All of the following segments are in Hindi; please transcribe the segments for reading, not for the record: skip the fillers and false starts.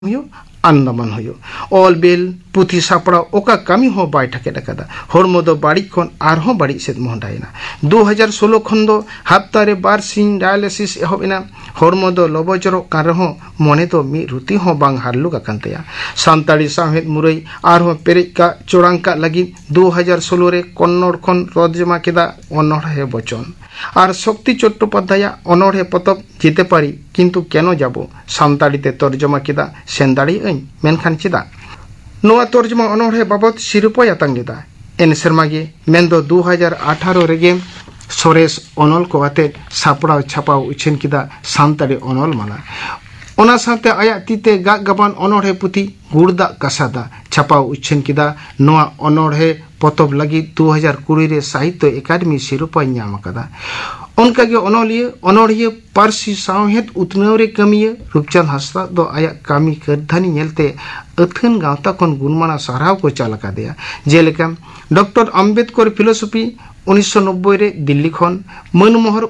हुयो आंदामान हुयो ऑल बेल पुथी सापड़ा ओका कमी हो बाय ठकेद अकादा हरमो दो बाड़ी खन आरहो बाड़ी सेद मोहडायना 2016 खन दो हप्तारे बार सिंग डायलिसिस एहोबेना हरमो दो लबजरो कारहो मने दो मी रुति हो बांग हारलु काकंतया सान्ताड़ी साहेद मुरई आरहो पेरेज का चोरांका लगी 2016 रे कन्नड़ खन रजमा केदा अनोढ़े बचन और शक्ति चट्टोपाध्याय अनोढ़े पतब जीते पारी किंतु केनो जाबो सान्ताड़ीते तर्जमा केदा सेंदाड़ी मेनखान चेदा नोआ तर्जमा अनोढ़े बाबत सिरपा यातांगेदा एन सेरमागे मेंदो 2018 रेगे सोरेस अनल को आते सापड़ाव छापाव उछेन किदा सान्ताड़ी अनल माला ओना साथे आया तीते गागबान अनोढ़े पुथी गुड़दा कासादा छापाव उछेन किदा नोआ अनोढ़े पतब लगी 2020 रे साहित्य एकाडेमी सिरपा नाम कदा उनका के अनोढ़िया पारसी साहेद उतनाव रे कमिया रूपचंद हांसदा दो आया कामी करधानी नेलते अथन गावता खन गुणमाना साराव को चालका दिया जेलेका डॉक्टर अंबेडकर फिलोसफी 1990 रे दिल्ली खन मनमोहर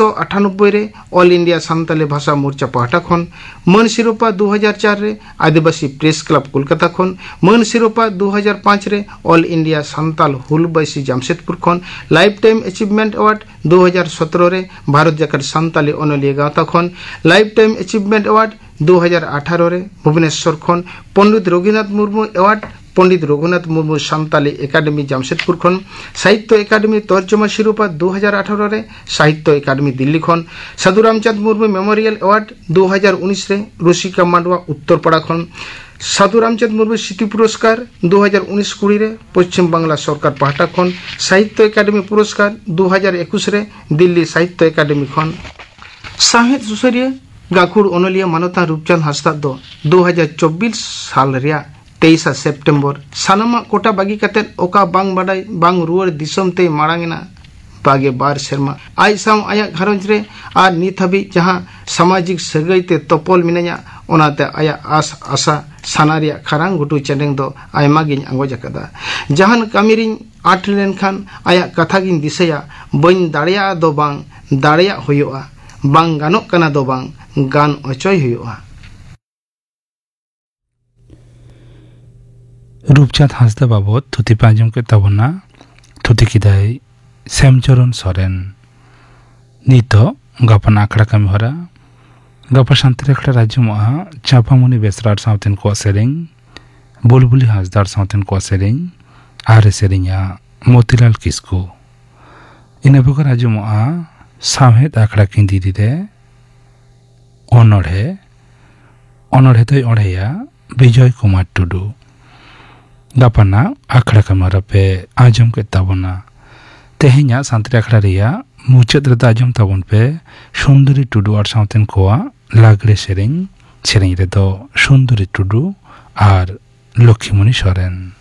1998 रे ऑल इंडिया सान्ताली भाषा मोर्चा पाहटा खन मन सिरोपा 2004 रे आदिवासी प्रेस क्लब कोलकाता खन मन सिरोपा 2005 रे ऑल इंडिया सान्ताल हुलबैसी जामशेदपुर खन लाइफ टाइम अचीवमेंट अवार्ड 2017 रे भारत जाकर सान्ताली अनलिया गावता खन लाइफ टाइम अचीवमेंट अवार्ड 2018 रे भुवनेश्वर खन पंडित रघुनाथ मुर्मू अवार्ड पंडित रघुनाथ मुर्मू सान्ताली एकाडेमी जामशेदपुर खन साहित्य एकाडेमी तर्जमा सिरोपा 2018 रे साहित्य एकाडेमी दिल्ली खन साधु रामचंद मुर्मू मेमोरियल अवार्ड 2019 रे ऋषिका मांडवा उत्तरपाड़ा खन साधु रामचंद मुर्मू स्मृति पुरस्कार 2019-20 रे पश्चिम बांग्ला सरकार पाहटा खन साहित्य एकाडेमी पुरस्कार 2021 रे दिल्ली साहित्य एकाडेमी खन साहित्य सुसरिया गाखुड़ अनलिया मानवता रूपचंद हांसदा दो 2024 साल रिया 23 सेप्टेम्बर सानामा कोटा बागी कते ओका बांग बाडाई बांग रुवर दिसम ते मांगना बागे बार शर्मा आई साम आया घरंज रे आ नित हबी जहां सामाजिक सगैते तपल मिनाया ओनाते आया आस आशा सानारिया खरांग गुटू चेंडेंग दो आयमा गिन आंगोज अकदा जहान कामिरिन आठ लेन खान आया कथा गिन दिसया बन दाड़िया दो बांग दाड़िया होयोआ बांग गानो कना दो बांग गान अचय होयोआ रूपचाँद हांसदा बाबत थुति पांजम के तबना थुति किदाय श्यामचरण सोरेन नीतो गपन आखड़ा कमी हरा गप शांति रखड़ा राज्य महा चापामुनि बेसरार सावतेन को सेरेंग बुलबुली हांसदार सावतेन को सेरेंग आरे सेरेंगा मोतीलाल किस्कू इन बगर राज्य महा साहेद आखड़ा किंदी दे अनोढ़े अनोढ़े तो ओढ़ेया विजय कुमार टुडू गपना आखड़ा कमरा पे आजम के तबना तेहेኛ सान्त्री आखड़ा रिया मुचाद रे आजम तबन पे सुंदरी टुडू और सावतेन कोआ लागड़े सेरेंग रे दो सुंदरी टुडू और लक्ष्मीमणि सोरेन।